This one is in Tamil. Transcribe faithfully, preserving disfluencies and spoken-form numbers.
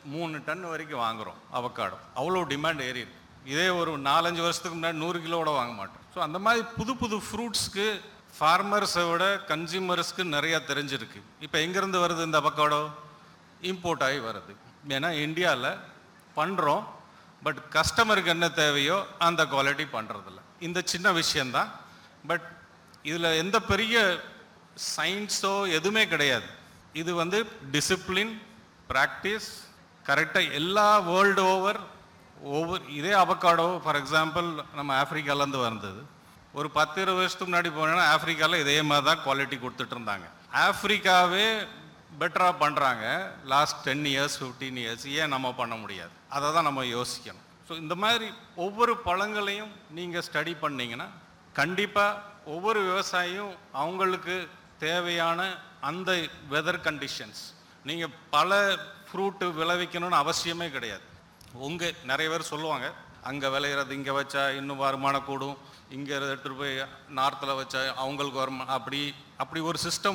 மூணு டன் வரைக்கும் வாங்குகிறோம் அவக்காடோ. அவ்வளோ டிமாண்ட் ஏறி இருக்கு. இதே ஒரு நாலஞ்சு வருஷத்துக்கு முன்னாடி நூறு கிலோவோட வாங்க மாட்டோம். ஸோ அந்த மாதிரி புது புது ஃப்ரூட்ஸ்க்கு ஃபார்மர்ஸை விட கன்சியூமர்ஸ்க்கு நிறையா தெரிஞ்சிருக்கு. இப்போ எங்கேருந்து வருது இந்த அவக்காடோ? இம்போர்ட் ஆகி வருது. ஏன்னா இந்தியாவில் பண்ணுறோம், பட் கஸ்டமருக்கு என்ன தேவையோ அந்த குவாலிட்டி பண்ணுறதில்ல. இந்த சின்ன விஷயந்தான். பட் இதில் எந்த பெரிய சயின்ஸோ எதுவுமே கிடையாது. இது வந்து டிசிப்ளின், ப்ராக்டிஸ், கரெக்டாக எல்லா வேர்ல்டு ஓவர் ஒவ்வொரு இதே அவக்காடோ ஃபார் எக்ஸாம்பிள் நம்ம ஆஃப்ரிக்காலேருந்து வந்தது. ஒரு பத்து இருபது வருஷத்துக்கு முன்னாடி போனோன்னா ஆஃப்ரிக்காவில் இதே மாதிரி தான் குவாலிட்டி கொடுத்துட்டு இருந்தாங்க. ஆஃப்ரிக்காவே பெட்டராக பண்ணுறாங்க last ten years fifteen years. ஏன் நம்ம பண்ண முடியாது? அதை தான் நம்ம யோசிக்கணும். ஸோ இந்த மாதிரி ஒவ்வொரு பழங்களையும் நீங்கள் ஸ்டடி பண்ணிங்கன்னா கண்டிப்பாக ஒவ்வொரு விவசாயியும் அவங்களுக்கு தேவையான அந்த வெதர் கண்டிஷன்ஸ், நீங்கள் பல ஃப்ரூட்டு விளைவிக்கணும்னு அவசியமே கிடையாது. உங்கள் நிறைய பேர் சொல்லுவாங்க அங்கே விளையிறது இங்கே வச்சா இன்னும் வருமானம் கூடும், இங்கே எடுத்துகிட்டு போய் நார்த்தில் வச்சா அவங்களுக்கு வருமானம், அப்படி அப்படி ஒரு சிஸ்டம்